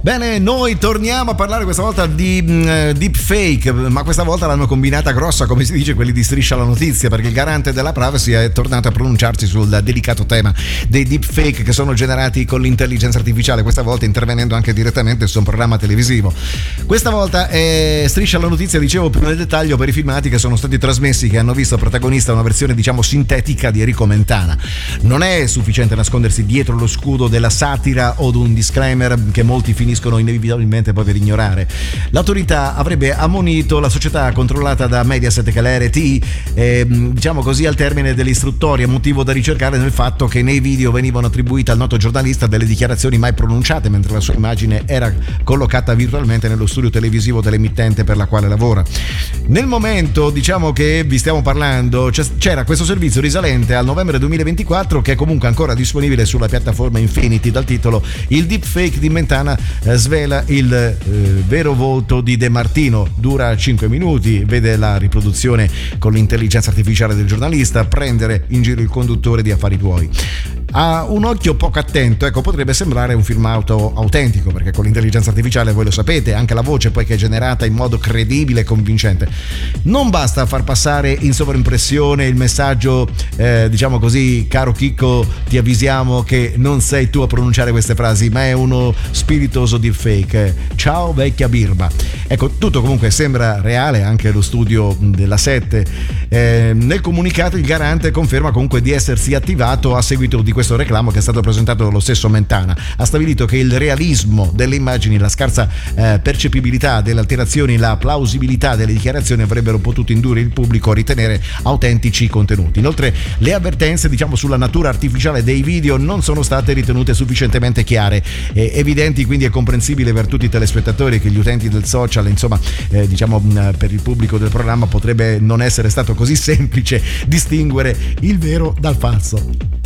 Bene, noi torniamo a parlare questa volta di deepfake, ma questa volta l'hanno combinata grossa, come si dice, quelli di Striscia la Notizia, perché il garante della privacy è tornato a pronunciarsi sul delicato tema dei deepfake che sono generati con l'intelligenza artificiale, questa volta intervenendo anche direttamente su un programma televisivo. Questa volta Striscia la Notizia, dicevo più nel dettaglio, per i filmati che sono stati trasmessi, che hanno visto protagonista una versione diciamo sintetica di Enrico Mentana. Non è sufficiente nascondersi dietro lo scudo della satira o di un disclaimer che molti finiscono inevitabilmente poi per ignorare. L'autorità avrebbe ammonito la società controllata da Mediaset, che è l'RT, diciamo così, al termine dell'istruttoria, motivo da ricercare nel fatto che nei video venivano attribuite al noto giornalista delle dichiarazioni mai pronunciate, mentre la sua immagine era collocata virtualmente nello studio televisivo dell'emittente per la quale lavora. Nel momento, diciamo, che vi stiamo parlando, c'era questo servizio risalente al novembre 2024 che è comunque ancora disponibile sulla piattaforma Infinity, dal titolo "Il deepfake di Mentana svela il vero volto di De Martino". Dura 5 minuti, vede la riproduzione con l'intelligenza artificiale del giornalista prendere in giro il conduttore di Affari Tuoi. A un occhio poco attento, ecco, potrebbe sembrare un filmato autentico, perché con l'intelligenza artificiale, voi lo sapete, anche la voce poi che è generata in modo credibile e convincente. Non basta far passare in sovraimpressione il messaggio, diciamo così: caro Chicco, ti avvisiamo che non sei tu a pronunciare queste frasi, ma è uno spiritoso deepfake. Ciao vecchia birba. Ecco, tutto comunque sembra reale, anche lo studio della 7. Nel comunicato il garante conferma comunque di essersi attivato a seguito di questo reclamo che è stato presentato dallo stesso Mentana. Ha stabilito che il realismo delle immagini, la scarsa percepibilità delle alterazioni, la plausibilità delle dichiarazioni avrebbero potuto indurre il pubblico a ritenere autentici i contenuti. Inoltre le avvertenze, diciamo, sulla natura artificiale dei video non sono state ritenute sufficientemente chiare, evidenti, quindi è comprensibile per tutti i telespettatori che gli utenti del social, insomma, diciamo, per il pubblico del programma potrebbe non essere stato così semplice distinguere il vero dal falso.